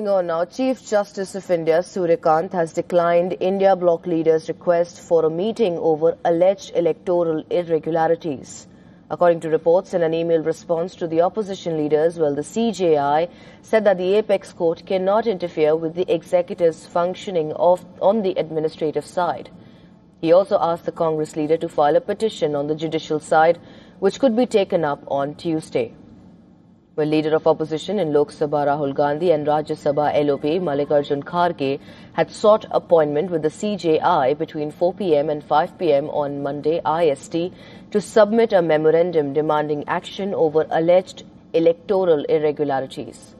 Moving on now, Chief Justice of India, Suryakant, has declined India Bloc leaders' request for a meeting over alleged electoral irregularities. According to reports in an email response to the opposition leaders, the CJI said that the Apex Court cannot interfere with the executive's functioning on the administrative side. He also asked the Congress leader to file a petition on the judicial side, which could be taken up on Tuesday. Leader of opposition in Lok Sabha Rahul Gandhi and Rajya Sabha LOP Mallikarjun Kharge had sought appointment with the CJI between 4 p.m. and 5 p.m. on Monday IST to submit a memorandum demanding action over alleged electoral irregularities.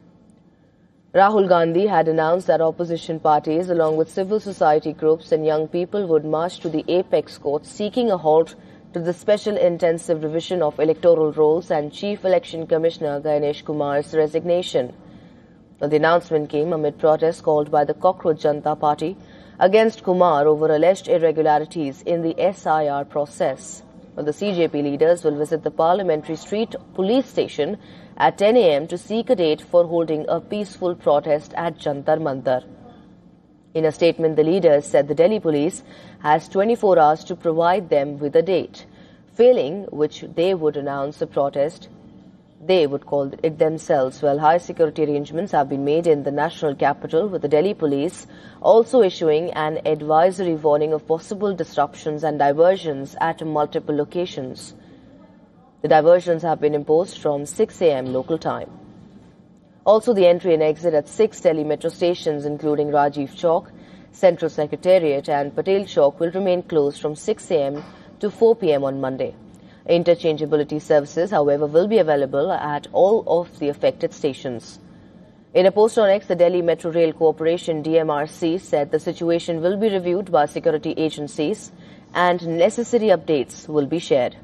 Rahul Gandhi had announced that opposition parties along with civil society groups and young people would march to the Apex Court seeking a halt to the Special Intensive Revision of Electoral Rolls and Chief Election Commissioner Ganesh Kumar's resignation. The announcement came amid protests called by the Cockroach Janata Party against Kumar over alleged irregularities in the SIR process. The CJP leaders will visit the Parliamentary Street Police Station at 10 a.m. to seek a date for holding a peaceful protest at Jantar Mantar. In a statement, the leaders said the Delhi police has 24 hours to provide them with a date, failing which they would announce a protest. They would call it themselves. High security arrangements have been made in the national capital, with the Delhi police also issuing an advisory warning of possible disruptions and diversions at multiple locations. The diversions have been imposed from 6 a.m. local time. Also, the entry and exit at 6 Delhi metro stations, including Rajiv Chowk, Central Secretariat and Patel Chowk, will remain closed from 6 a.m. to 4 p.m. on Monday. Interchangeability services, however, will be available at all of the affected stations. In a post on X, the Delhi Metro Rail Corporation DMRC said the situation will be reviewed by security agencies and necessary updates will be shared.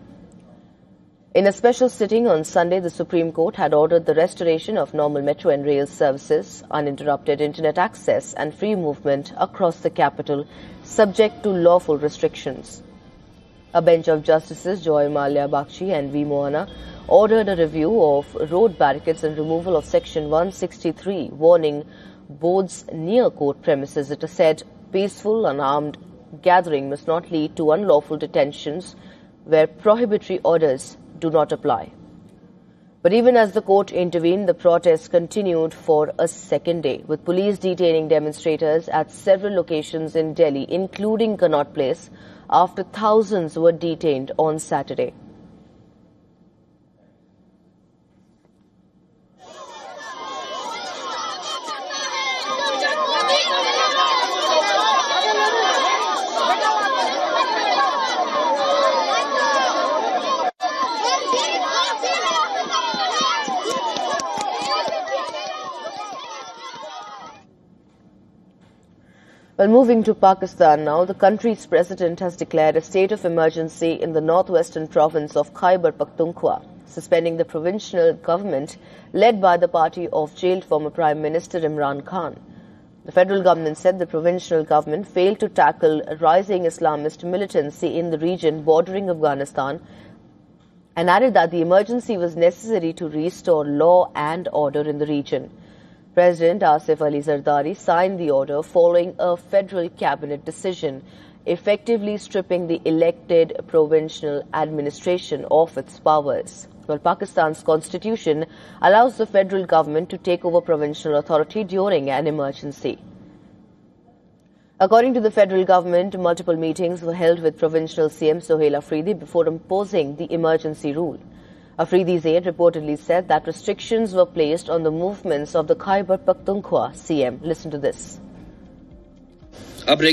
In a special sitting on Sunday, the Supreme Court had ordered the restoration of normal metro and rail services, uninterrupted internet access and free movement across the capital, subject to lawful restrictions. A bench of Justices Joy Malia Bagchi and V. Mohana ordered a review of road barricades and removal of Section 163, warning boards near court premises. It is said peaceful, unarmed gathering must not lead to unlawful detentions where prohibitory orders do not apply. But even as the court intervened, the protests continued for a second day, with police detaining demonstrators at several locations in Delhi, including Connaught Place, after thousands were detained on Saturday. Moving to Pakistan now, the country's president has declared a state of emergency in the northwestern province of Khyber Pakhtunkhwa, suspending the provincial government led by the party of jailed former Prime Minister Imran Khan. The federal government said the provincial government failed to tackle rising Islamist militancy in the region bordering Afghanistan and added that the emergency was necessary to restore law and order in the region. President Asif Ali Zardari signed the order following a federal cabinet decision, effectively stripping the elected provincial administration of its powers. Pakistan's constitution allows the federal government to take over provincial authority during an emergency. According to the federal government, multiple meetings were held with provincial CM Sohail Afridi before imposing the emergency rule. Afridi's aide reportedly said that restrictions were placed on the movements of the Khyber Pakhtunkhwa CM. Listen to this.